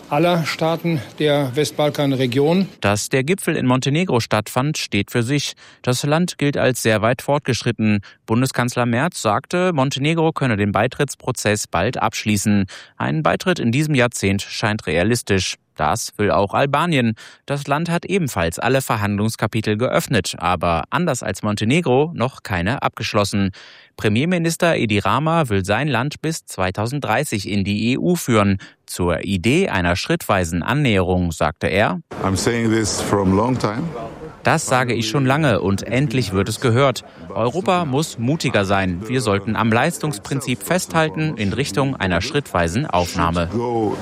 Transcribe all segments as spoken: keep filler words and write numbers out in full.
aller Staaten der Westbalkanregion. Dass der Gipfel in Montenegro stattfand, steht für sich. Das Land gilt als sehr weit fortgeschritten. Bundeskanzler Merz sagte, Montenegro könne den Beitrittsprozess bald abschließen. Ein Beitritt in diesem Jahrzehnt scheint realistisch. Das will auch Albanien. Das Land hat ebenfalls alle Verhandlungskapitel geöffnet, aber anders als Montenegro noch keine abgeschlossen. Premierminister Edi Rama will sein Land bis zweitausenddreißig in die E U führen. Zur Idee einer schrittweisen Annäherung sagte er: I'm saying this from long time. Das sage ich schon lange und endlich wird es gehört. Europa muss mutiger sein. Wir sollten am Leistungsprinzip festhalten in Richtung einer schrittweisen Aufnahme.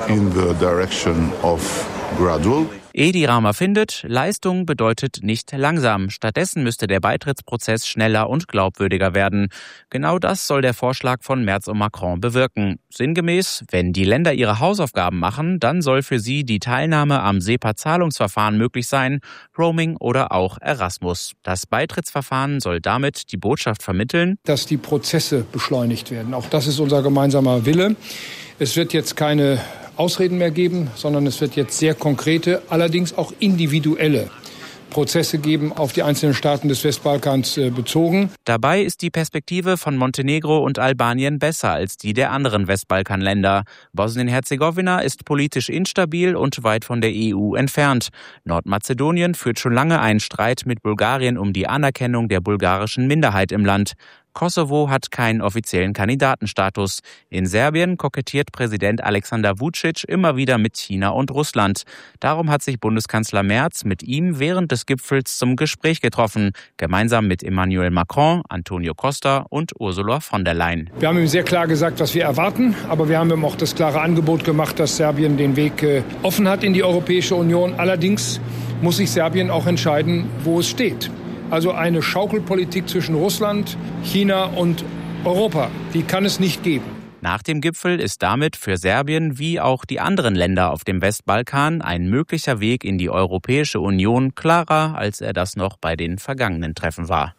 Edi Rama findet, Leistung bedeutet nicht langsam. Stattdessen müsste der Beitrittsprozess schneller und glaubwürdiger werden. Genau das soll der Vorschlag von Merz und Macron bewirken. Sinngemäß, wenn die Länder ihre Hausaufgaben machen, dann soll für sie die Teilnahme am SEPA-Zahlungsverfahren möglich sein, Roaming oder auch Erasmus. Das Beitrittsverfahren soll damit die Botschaft vermitteln, dass die Prozesse beschleunigt werden. Auch das ist unser gemeinsamer Wille. Es wird jetzt keine Ausreden mehr geben, sondern es wird jetzt sehr konkrete, allerdings auch individuelle Prozesse geben, auf die einzelnen Staaten des Westbalkans äh, bezogen. Dabei ist die Perspektive von Montenegro und Albanien besser als die der anderen Westbalkanländer. Bosnien-Herzegowina ist politisch instabil und weit von der E U entfernt. Nordmazedonien führt schon lange einen Streit mit Bulgarien um die Anerkennung der bulgarischen Minderheit im Land. Kosovo hat keinen offiziellen Kandidatenstatus. In Serbien kokettiert Präsident Alexander Vučić immer wieder mit China und Russland. Darum hat sich Bundeskanzler Merz mit ihm während des Gipfels zum Gespräch getroffen, gemeinsam mit Emmanuel Macron, Antonio Costa und Ursula von der Leyen. Wir haben ihm sehr klar gesagt, was wir erwarten, aber wir haben ihm auch das klare Angebot gemacht, dass Serbien den Weg äh, offen hat in die Europäische Union. Allerdings muss sich Serbien auch entscheiden, wo es steht. Also eine Schaukelpolitik zwischen Russland, China und Europa, die kann es nicht geben. Nach dem Gipfel ist damit für Serbien wie auch die anderen Länder auf dem Westbalkan ein möglicher Weg in die Europäische Union klarer, als er das noch bei den vergangenen Treffen war.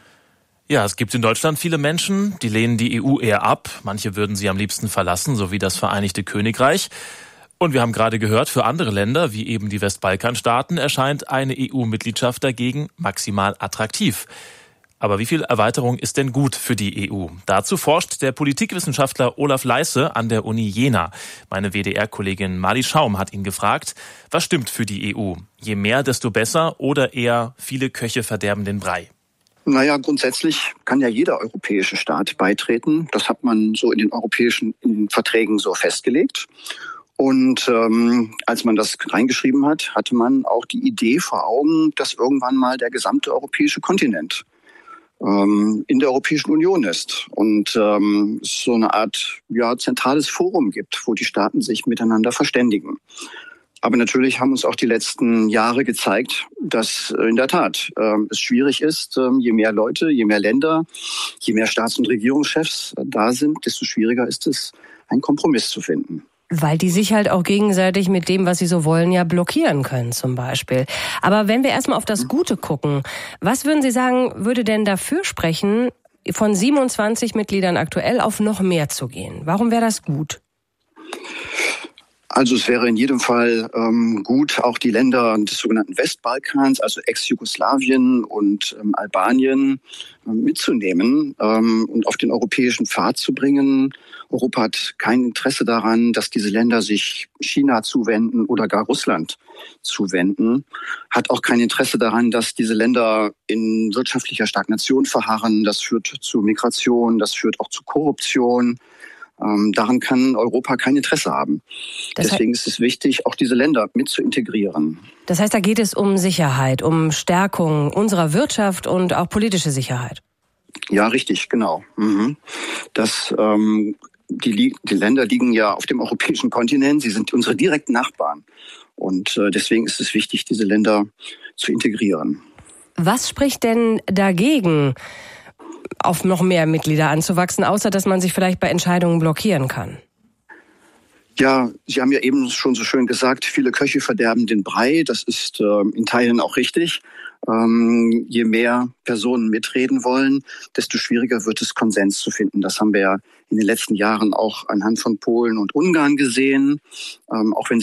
Ja, es gibt in Deutschland viele Menschen, die lehnen die E U eher ab. Manche würden sie am liebsten verlassen, so wie das Vereinigte Königreich. Und wir haben gerade gehört, für andere Länder, wie eben die Westbalkanstaaten, erscheint eine E U-Mitgliedschaft dagegen maximal attraktiv. Aber wie viel Erweiterung ist denn gut für die E U? Dazu forscht der Politikwissenschaftler Olaf Leisse an der Uni Jena. Meine W D R-Kollegin Mali Schaum hat ihn gefragt, was stimmt für die E U? Je mehr, desto besser oder eher viele Köche verderben den Brei? Naja, grundsätzlich kann ja jeder europäische Staat beitreten. Das hat man so in den europäischen Verträgen so festgelegt. Und ähm, als man das reingeschrieben hat, hatte man auch die Idee vor Augen, dass irgendwann mal der gesamte europäische Kontinent ähm, in der Europäischen Union ist und ähm, es so eine Art ja zentrales Forum gibt, wo die Staaten sich miteinander verständigen. Aber natürlich haben uns auch die letzten Jahre gezeigt, dass in der Tat äh, es schwierig ist, äh, je mehr Leute, je mehr Länder, je mehr Staats- und Regierungschefs da sind, desto schwieriger ist es, einen Kompromiss zu finden. Weil die sich halt auch gegenseitig mit dem, was sie so wollen, ja blockieren können zum Beispiel. Aber wenn wir erstmal auf das Gute gucken, was würden Sie sagen, würde denn dafür sprechen, von siebenundzwanzig Mitgliedern aktuell auf noch mehr zu gehen? Warum wäre das gut? Also es wäre in jedem Fall ähm, gut, auch die Länder des sogenannten Westbalkans, also Ex-Jugoslawien und ähm, Albanien, ähm, mitzunehmen ähm, und auf den europäischen Pfad zu bringen. Europa hat kein Interesse daran, dass diese Länder sich China zuwenden oder gar Russland zuwenden. Hat auch kein Interesse daran, dass diese Länder in wirtschaftlicher Stagnation verharren. Das führt zu Migration, das führt auch zu Korruption. Ähm, daran kann Europa kein Interesse haben. Das Deswegen heißt, ist es wichtig, auch diese Länder mit zu integrieren. Das heißt, da geht es um Sicherheit, um Stärkung unserer Wirtschaft und auch politische Sicherheit. Ja, richtig, genau. Mhm. Das, ähm, die, die Länder liegen ja auf dem europäischen Kontinent. Sie sind unsere direkten Nachbarn. Und äh, deswegen ist es wichtig, diese Länder zu integrieren. Was spricht denn dagegen, auf noch mehr Mitglieder anzuwachsen, außer dass man sich vielleicht bei Entscheidungen blockieren kann? Ja, Sie haben ja eben schon so schön gesagt, viele Köche verderben den Brei. Das ist äh, in Teilen auch richtig. Ähm, je mehr Personen mitreden wollen, desto schwieriger wird es, Konsens zu finden. Das haben wir ja in den letzten Jahren auch anhand von Polen und Ungarn gesehen. Ähm, auch wenn